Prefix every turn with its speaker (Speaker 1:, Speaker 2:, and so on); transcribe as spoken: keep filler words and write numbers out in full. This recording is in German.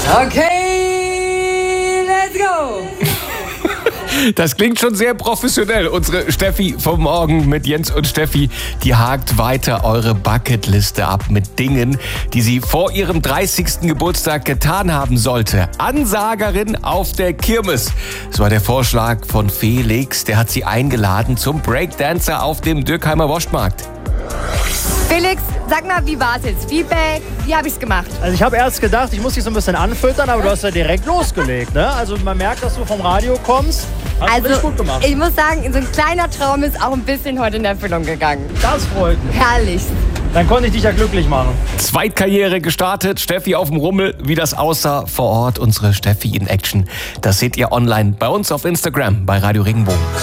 Speaker 1: Okay, let's go!
Speaker 2: Das klingt schon sehr professionell. Unsere Steffi vom Morgen mit Jens und Steffi, die hakt weiter eure Bucketliste ab mit Dingen, die sie vor ihrem dreißigsten Geburtstag getan haben sollte. Ansagerin auf der Kirmes. Das war der Vorschlag von Felix. Der hat sie eingeladen zum Breakdancer auf dem Dürkheimer Wurstmarkt.
Speaker 1: Felix, sag mal, wie war's jetzt? Feedback, wie habe ich's gemacht?
Speaker 3: Also ich habe erst gedacht, ich muss dich so ein bisschen anfüttern, aber du hast ja direkt losgelegt, ne? Also man merkt, dass du vom Radio kommst. Hast du
Speaker 1: Also,
Speaker 3: richtig gut gemacht.
Speaker 1: ich muss sagen, so ein kleiner Traum ist auch ein bisschen heute in Erfüllung gegangen.
Speaker 3: Das freut mich.
Speaker 1: Herrlich.
Speaker 3: Dann konnte ich dich ja glücklich machen.
Speaker 2: Zweitkarriere gestartet, Steffi auf dem Rummel. Wie das aussah vor Ort, unsere Steffi in Action. Das seht ihr online bei uns auf Instagram, bei Radio Regenbogen.